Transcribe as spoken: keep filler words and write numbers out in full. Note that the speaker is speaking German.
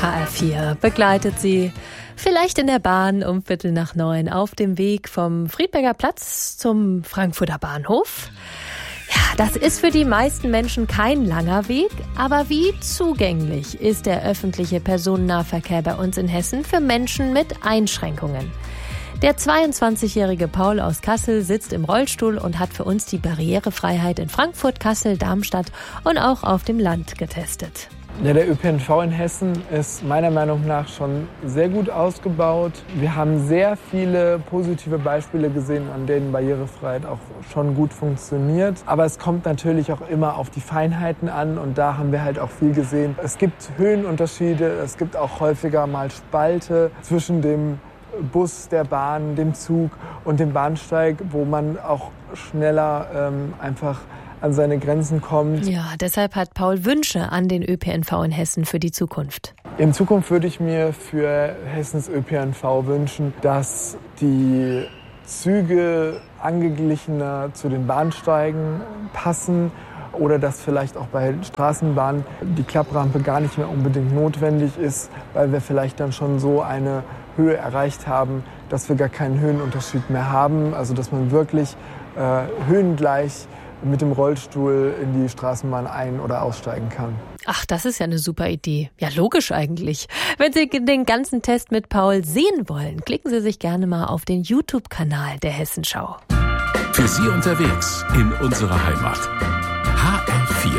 H R vier begleitet Sie vielleicht in der Bahn um Viertel nach neun auf dem Weg vom Friedberger Platz zum Frankfurter Bahnhof. Ja, das ist für die meisten Menschen kein langer Weg, aber wie zugänglich ist der öffentliche Personennahverkehr bei uns in Hessen für Menschen mit Einschränkungen? Der zweiundzwanzigjährige Paul aus Kassel sitzt im Rollstuhl und hat für uns die Barrierefreiheit in Frankfurt, Kassel, Darmstadt und auch auf dem Land getestet. Ja, der Ö P N V in Hessen ist meiner Meinung nach schon sehr gut ausgebaut. Wir haben sehr viele positive Beispiele gesehen, an denen Barrierefreiheit auch schon gut funktioniert. Aber es kommt natürlich auch immer auf die Feinheiten an und da haben wir halt auch viel gesehen. Es gibt Höhenunterschiede, es gibt auch häufiger mal Spalte zwischen dem Bus, der Bahn, dem Zug und dem Bahnsteig, wo man auch schneller ähm, einfach an seine Grenzen kommt. Ja, deshalb hat Paul Wünsche an den Ö P N V in Hessen für die Zukunft. In Zukunft würde ich mir für Hessens Ö P N V wünschen, dass die Züge angeglichener zu den Bahnsteigen passen oder dass vielleicht auch bei Straßenbahnen die Klapprampe gar nicht mehr unbedingt notwendig ist, weil wir vielleicht dann schon so eine Höhe erreicht haben, dass wir gar keinen Höhenunterschied mehr haben. Also dass man wirklich äh, höhengleich mit dem Rollstuhl in die Straßenbahn ein- oder aussteigen kann. Ach, das ist ja eine super Idee. Ja, logisch eigentlich. Wenn Sie den ganzen Test mit Paul sehen wollen, klicken Sie sich gerne mal auf den YouTube-Kanal der Hessenschau. Für Sie unterwegs in unserer Heimat.